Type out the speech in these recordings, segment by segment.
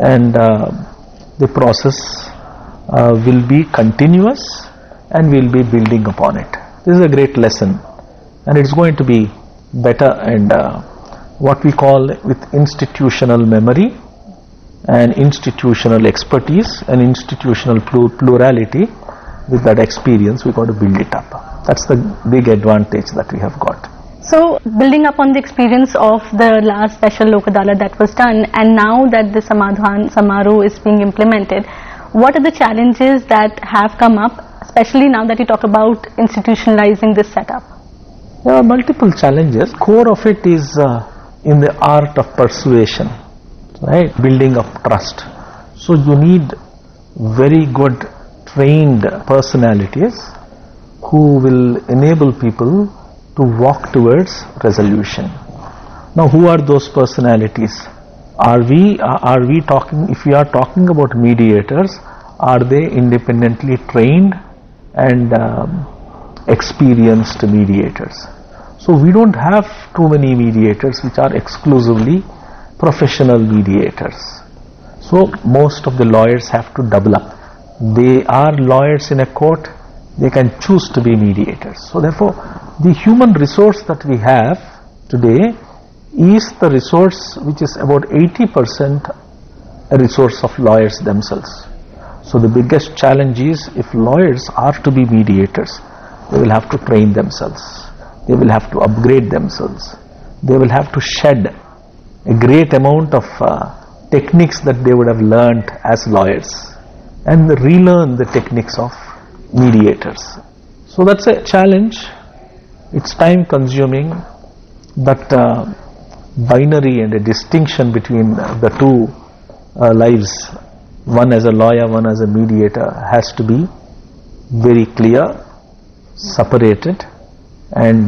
and the process will be continuous, and we'll be building upon it. This is a great lesson, and it's going to be better, and what we call with institutional memory and institutional expertise and institutional plurality. With that experience, we got to build it up. That's the big advantage that we have got. So, building up on the experience of the last special Lok Adalat that was done, and now that the Samadhan Samaroh is being implemented, what are the challenges that have come up, especially now that you talk about institutionalizing this setup? There are multiple challenges. Core of it is in the art of persuasion, right? Building of trust. So you need very good trained personalities who will enable people to walk towards resolution. Now, who are those personalities? Are we talking, if we are talking about mediators, are they independently trained and experienced mediators? So we don't have too many mediators which are exclusively professional mediators. So most of the lawyers have to double up. They are lawyers in a court, they can choose to be mediators. So therefore, the human resource that we have today is the resource which is about 80% a resource of lawyers themselves. So the biggest challenge is, if lawyers are to be mediators, they will have to train themselves, they will have to upgrade themselves, they will have to shed a great amount of techniques that they would have learnt as lawyers and relearn the techniques of mediators. So that's a challenge. It's time consuming. That binary and a distinction between the two lives, one as a lawyer, one as a mediator, has to be very clear, separated, and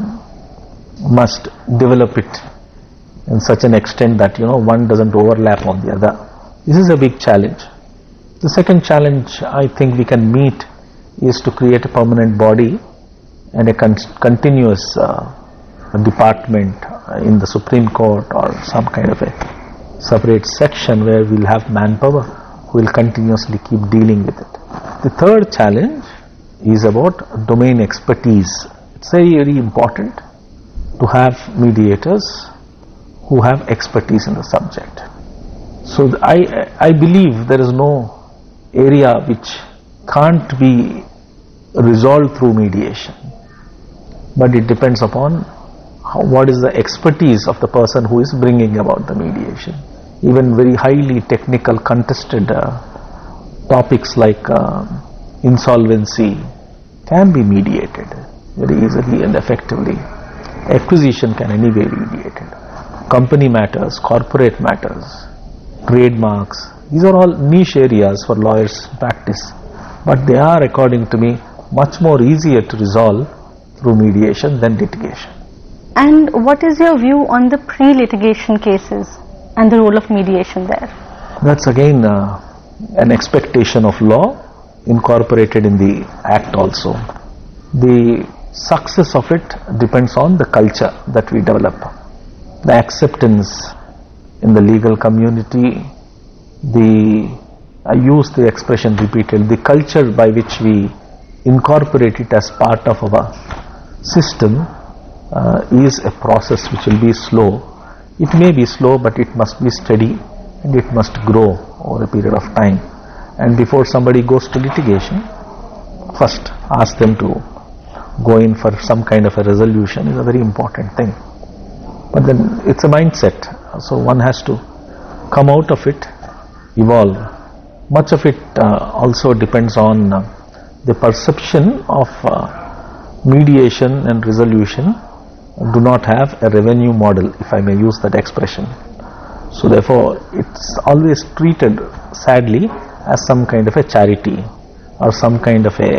must develop it in such an extent that one doesn't overlap on the other. This is a big challenge. The second challenge I think we can meet is to create a permanent body and a continuous department in the Supreme Court, or some kind of a separate section where we'll have manpower who will continuously keep dealing with it. The third challenge is about domain expertise. It's very important to have mediators who have expertise in the subject. So I believe there is no area which can't be resolved through mediation, but it depends upon what is the expertise of the person who is bringing about the mediation. Even very highly technical contested topics like insolvency can be mediated very easily and effectively. Acquisition can anyway be mediated. Company matters, corporate matters, trademarks, these are all niche areas for lawyers to practice, but they are, according to me, much more easier to resolve through mediation than litigation. And what is your view on the pre-litigation cases and the role of mediation there? That's again an expectation of law incorporated in the Act also. The success of it depends on the culture that we develop, the acceptance in the legal community, I use the expression repeated, the culture by which we incorporate it as part of our system is a process which will be slow. It may be slow, but it must be steady and it must grow over a period of time. And before somebody goes to litigation, first ask them to go in for some kind of a resolution is a very important thing. But then it's a mindset, so one has to come out of it, evolve. Much of it also depends on the perception of mediation and resolution do not have a revenue model, if I may use that expression. So therefore it's always treated sadly as some kind of a charity or some kind of a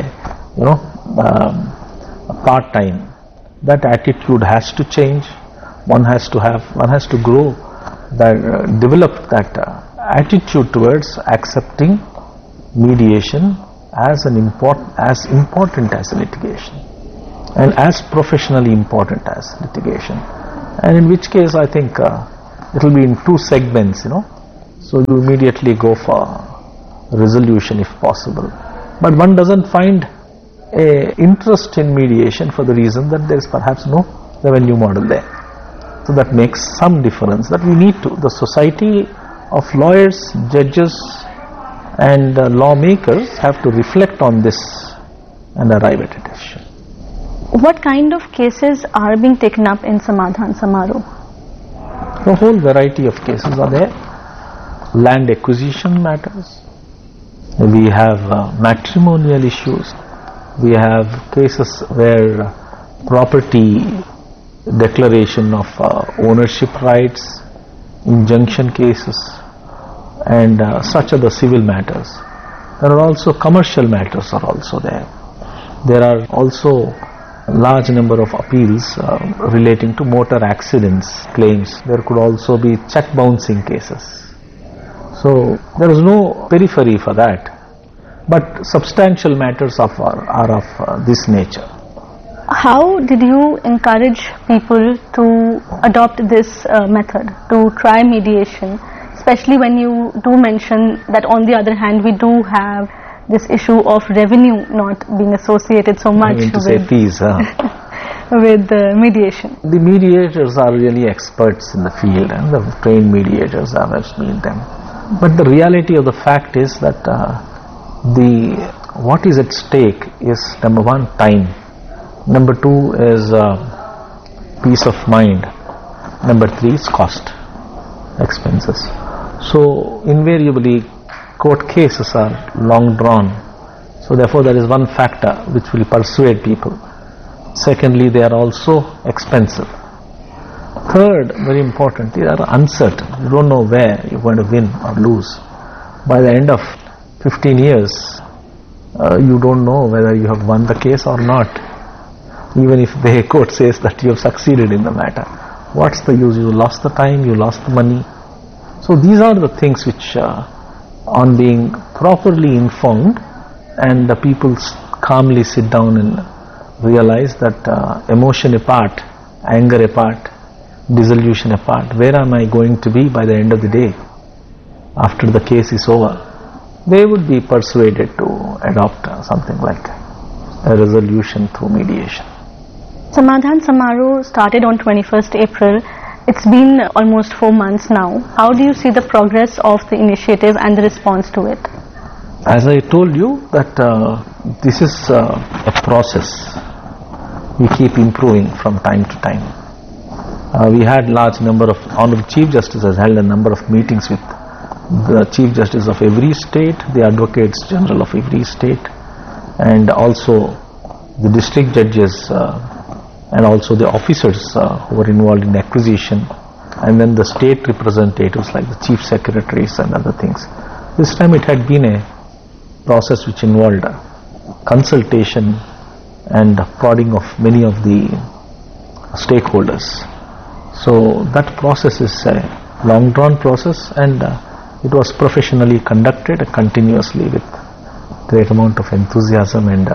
part-time. That attitude has to change. One has to grow, develop that attitude towards accepting mediation as important as litigation, and as professionally important as litigation. And in which case I think it will be in two segments, So you immediately go for resolution if possible. But one doesn't find a interest in mediation for the reason that there is perhaps no revenue model there. So that makes some difference, that we need to, the society of lawyers, judges and lawmakers have to reflect on this and arrive at a decision. What kind of cases are being taken up in Samadhan Samaroh? A whole variety of cases are there. Land acquisition matters. We have matrimonial issues. We have cases where property declaration of ownership rights, injunction cases, and such are the civil matters. There are also commercial matters are also there. There are also large number of appeals relating to motor accidents claims. There could also be check bouncing cases. So there is no periphery for that, but substantial matters are of this nature. How did you encourage people to adopt this method, to try mediation, especially when you do mention that on the other hand we do have this issue of revenue not being associated so much with fees, with mediation? The mediators are really experts in the field, and the trained mediators have been them. But the reality of the fact is that what is at stake is, number one, time. Number two is peace of mind. Number three is cost, expenses. So invariably court cases are long drawn. So therefore there is one factor which will persuade people. Secondly, they are also expensive. Third, very important, they are uncertain. You don't know where you're going to win or lose. By the end of 15 years, you don't know whether you have won the case or not. Even if the court says that you have succeeded in the matter, what's the use? You lost the time, you lost the money. So these are the things which, on being properly informed, and the people calmly sit down and realize that emotion apart, anger apart, dissolution apart, where am I going to be by the end of the day after the case is over? They would be persuaded to adopt something like a resolution through mediation. Samadhan Samaroh started on 21st April. It's been almost 4 months now. How do you see the progress of the initiative and the response to it? As I told you that this is a process. We keep improving from time to time. We had large number of, Honorable Chief Justice has held a number of meetings with the Chief Justice of every state, the Advocates General of every state, and also the district judges and also the officers who were involved in acquisition, and then the state representatives like the chief secretaries and other things. This time it had been a process which involved consultation and prodding of many of the stakeholders. So that process is a long drawn process, and it was professionally conducted continuously with great amount of enthusiasm and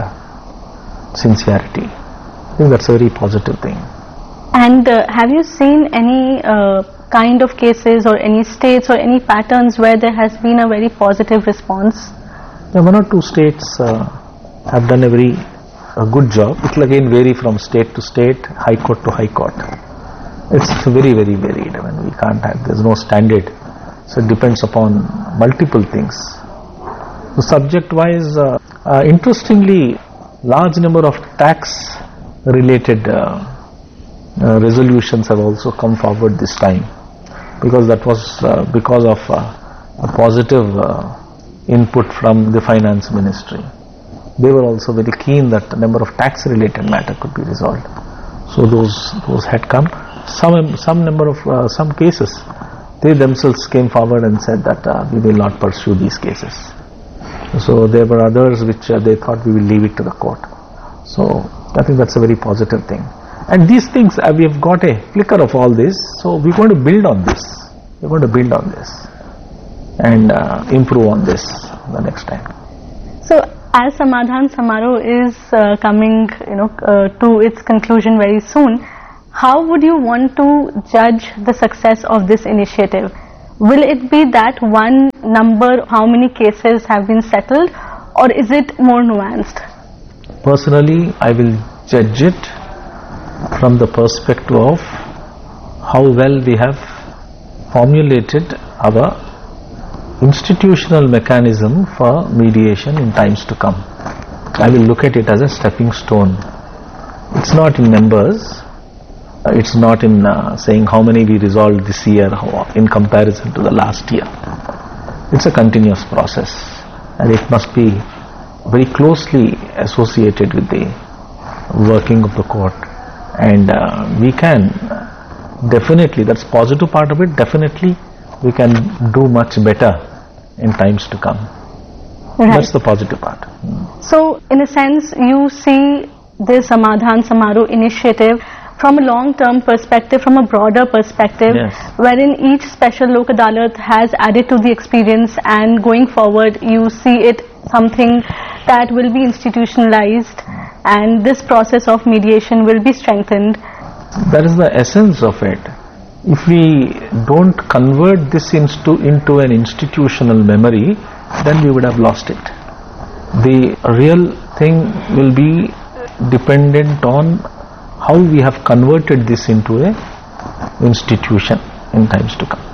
sincerity. I think that's a very positive thing. And have you seen any kind of cases or any states or any patterns where there has been a very positive response? Yeah, 1 or 2 states have done a good job. It will again vary from state to state, high court to high court. It's very, very varied. I mean, we can't have, there's no standard. So it depends upon multiple things. So subject wise, interestingly, large number of tax related resolutions have also come forward this time, because that was because of a positive input from the finance ministry. They were also very keen that a number of tax related matter could be resolved. So those had come. Some number of some cases, they themselves came forward and said that we will not pursue these cases. So there were others which they thought we will leave it to the court. So I think that's a very positive thing. And these things, we have got a flicker of all this, so we're going to build on this. We're going to build on this and improve on this the next time. So as Samadhan Samaroh is coming to its conclusion very soon, how would you want to judge the success of this initiative? will it be that one number, how many cases have been settled, or is it more nuanced? Personally, I will judge it from the perspective of how well we have formulated our institutional mechanism for mediation in times to come. I will look at it as a stepping stone. It's not in numbers. It's not in saying how many we resolved this year in comparison to the last year. It's a continuous process, and it must be very closely associated with the working of the court. And we can definitely, that's positive part of it, definitely we can do much better in times to come. Right. That's the positive part. So, in a sense, you see this Samadhan Samaroh initiative from a long-term perspective, from a broader perspective, Yes. wherein each special Lok Adalat has added to the experience, and going forward you see it something that will be institutionalized, and this process of mediation will be strengthened. That is the essence of it. If we don't convert this into an institutional memory, then we would have lost it. The real thing will be dependent on how we have converted this into a institution in times to come.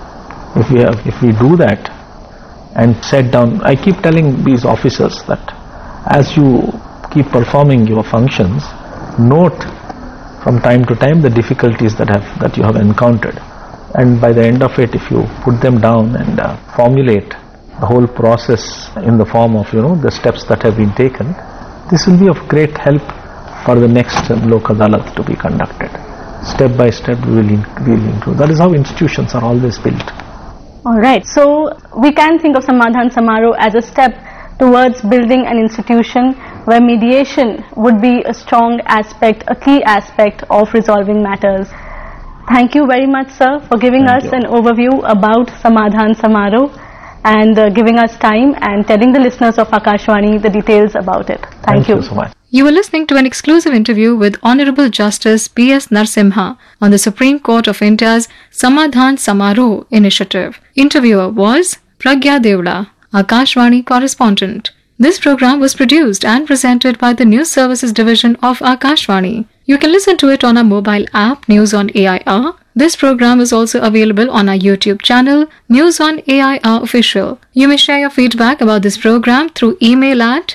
If we do that and set down, I keep telling these officers that as you keep performing your functions, note from time to time the difficulties that you have encountered, and by the end of it, if you put them down and formulate the whole process in the form of the steps that have been taken, this will be of great help for the next Lok Adalat to be conducted. Step by step we will improve. That is how institutions are always built. Alright, so we can think of Samadhan Samaroh as a step towards building an institution where mediation would be a strong aspect, a key aspect of resolving matters. Thank you very much, sir, for giving Thank us you. an overview about Samadhan Samaroh and giving us time and telling the listeners of Akashvani the details about it. Thank you so much. You were listening to an exclusive interview with Honorable Justice P.S. Narasimha on the Supreme Court of India's Samadhan Samaroh initiative. Interviewer was Pragya Devla, Akashvani correspondent. This program was produced and presented by the News Services Division of Akashvani. You can listen to it on our mobile app News on AIR. This program is also available on our YouTube channel News on AIR Official. You may share your feedback about this program through email at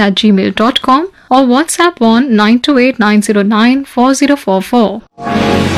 airnsdtalks@gmail.com or WhatsApp on 928 909 4044.